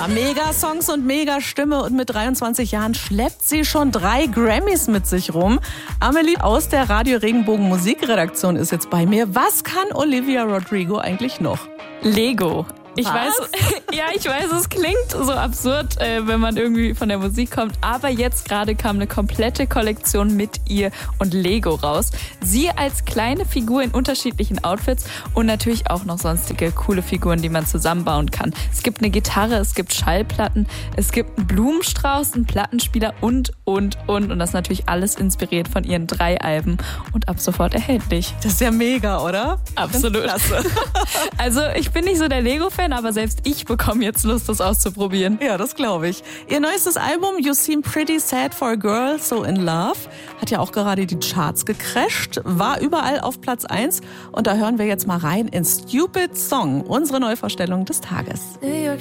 Ja, Mega-Songs und Mega-Stimme und mit 23 Jahren schleppt sie schon 3 Grammys mit sich rum. Amelie aus der Radio Regenbogen Musikredaktion ist jetzt bei mir. Was kann Olivia Rodrigo eigentlich noch? Lego. Ich Was? weiß, es klingt so absurd, wenn man irgendwie von der Musik kommt. Aber jetzt gerade kam eine komplette Kollektion mit ihr und Lego raus. Sie als kleine Figur in unterschiedlichen Outfits und natürlich auch noch sonstige coole Figuren, die man zusammenbauen kann. Es gibt eine Gitarre, es gibt Schallplatten, es gibt einen Blumenstrauß, einen Plattenspieler und. Und das natürlich alles inspiriert von ihren 3 Alben und ab sofort erhältlich. Das ist ja mega, oder? Absolut. Klasse. Also ich bin nicht so der Lego-Fan, aber selbst ich bekomme jetzt Lust, das auszuprobieren. Ja, das glaube ich. Ihr neuestes Album You Seem Pretty Sad for a Girl, So in Love hat ja auch gerade die Charts gecrasht, war überall auf Platz 1 und da hören wir jetzt mal rein in Stupid Song, unsere Neuvorstellung des Tages. New York